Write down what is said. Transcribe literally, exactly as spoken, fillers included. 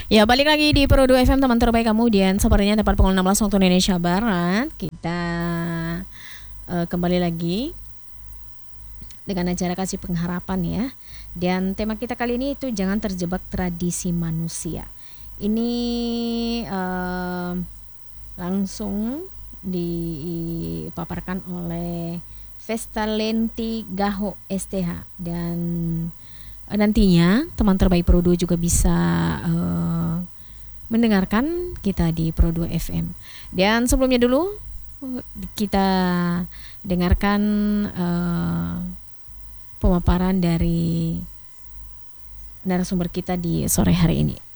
Ya, balik lagi di Pro dua F M, teman terbaik kamu. Dan sepertinya tepat pukul enam belas waktu Indonesia Barat, kita uh, kembali lagi dengan acara Kasih Pengharapan ya. Dan tema kita kali ini itu jangan terjebak tradisi manusia. Ini uh, langsung dipaparkan oleh Vestalenti Gaho S T H. Dan nantinya teman terbaik Pro dua juga bisa uh, mendengarkan kita di Pro dua F M. Dan sebelumnya dulu kita dengarkan uh, pemaparan dari narasumber kita di sore hari ini.